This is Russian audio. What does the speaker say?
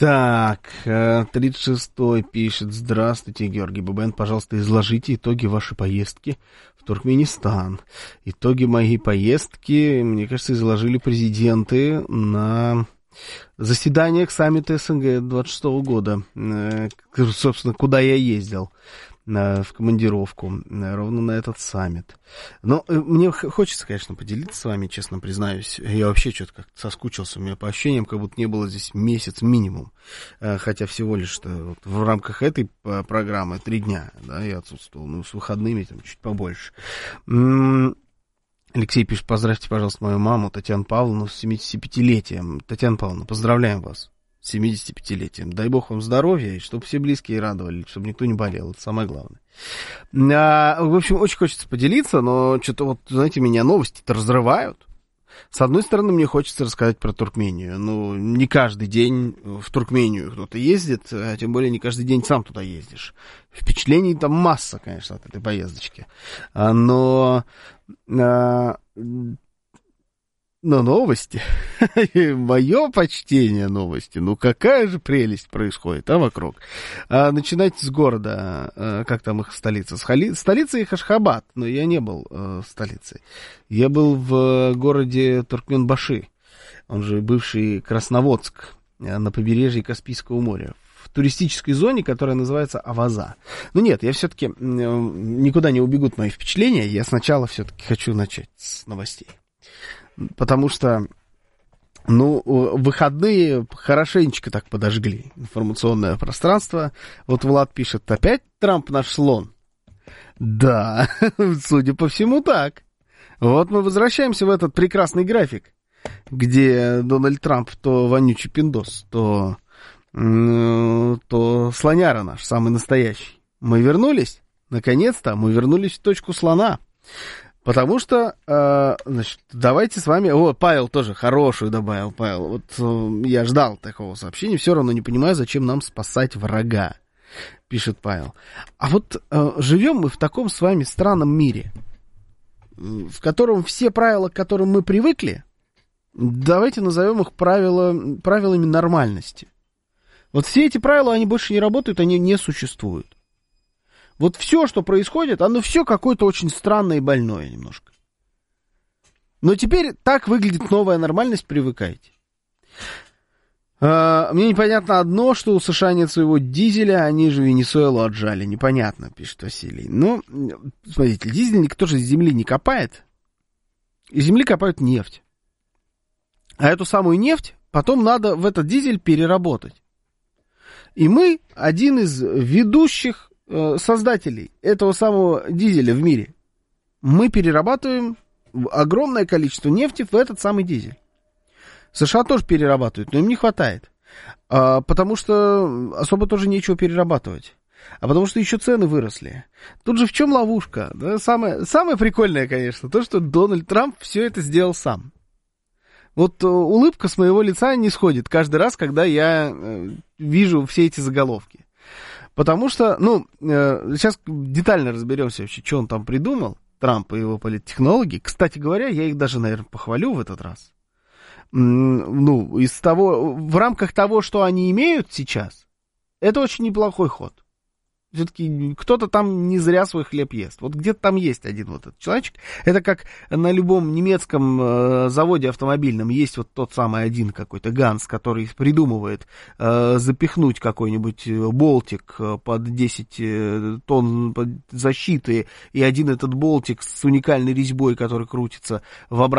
Так, 36-й пишет: здравствуйте, Георгий Бубен, пожалуйста, изложите итоги вашей поездки в Туркменистан. Итоги моей поездки, мне кажется, изложили президенты на заседаниях саммита СНГ 26 года, собственно, куда я ездил в командировку, ровно на этот саммит. Но мне хочется, конечно, поделиться с вами, честно признаюсь. Я вообще что-то как-то соскучился. У меня по ощущениям, как будто не было здесь месяц минимум. Хотя всего лишь вот в рамках этой программы 3 дня, да, я отсутствовал. Ну, с выходными там чуть побольше. Алексей пишет: поздравьте, пожалуйста, мою маму Татьяну Павловну с 75-летием. Татьяна Павловна, поздравляем вас с 75-летием. Дай бог вам здоровья, и чтобы все близкие радовали, чтобы никто не болел. Это самое главное. В общем, очень хочется поделиться, но что-то вот, знаете, меня новости-то разрывают. С одной стороны, мне хочется рассказать про Туркмению. Ну, не каждый день в Туркмению кто-то ездит, а тем более не каждый день сам туда ездишь. Впечатлений там масса, конечно, от этой поездочки. Но новости, мое почтение новости, ну какая же прелесть происходит, вокруг. Начинайте с города, как там их столица? Столица их Ашхабад, но я не был столицей. Я был в городе Туркменбаши, он же бывший Красноводск, на побережье Каспийского моря, в туристической зоне, которая называется Аваза. Ну нет, я все-таки, никуда не убегут мои впечатления, я сначала все-таки хочу начать с новостей. Потому что, выходные хорошенечко так подожгли информационное пространство. Вот Влад пишет: опять Трамп наш слон? Да, судя по всему, так. Вот мы возвращаемся в этот прекрасный график, где Дональд Трамп то вонючий пиндос, то слоняра наш, самый настоящий. Мы вернулись, наконец-то, мы вернулись в точку слона. Потому что, значит, давайте с вами... Вот, Павел тоже хорошую добавил, Павел. Вот я ждал такого сообщения, все равно не понимаю, зачем нам спасать врага, пишет Павел. А вот живем мы в таком с вами странном мире, в котором все правила, к которым мы привыкли, давайте назовем их правилами нормальности. Вот все эти правила, они больше не работают, они не существуют. Вот все, что происходит, оно все какое-то очень странное и больное немножко. Но теперь так выглядит новая нормальность, привыкайте. Мне непонятно одно, что у США нет своего дизеля, они же Венесуэлу отжали. Непонятно, пишет Василий. Ну, смотрите, дизель никто же из земли не копает. Из земли копают нефть. А эту самую нефть потом надо в этот дизель переработать. И мы один из ведущих создателей этого самого дизеля в мире. Мы перерабатываем огромное количество нефти в этот самый дизель. США тоже перерабатывают, но им не хватает. Потому что особо тоже нечего перерабатывать. А потому что еще цены выросли. Тут же в чем ловушка? Да, самое прикольное, конечно, то, что Дональд Трамп все это сделал сам. Вот улыбка с моего лица не сходит каждый раз, когда я вижу все эти заголовки. Потому что, сейчас детально разберемся вообще, что он там придумал, Трамп и его политтехнологи. Кстати говоря, я их даже, наверное, похвалю в этот раз. В рамках того, что они имеют сейчас, это очень неплохой ход. Все-таки кто-то там не зря свой хлеб ест. Вот где-то там есть один вот этот человечек. Это как на любом немецком заводе автомобильном есть вот тот самый один какой-то Ганс, который придумывает запихнуть какой-нибудь болтик под 10 тонн защиты, и один этот болтик с уникальной резьбой, который крутится в обратном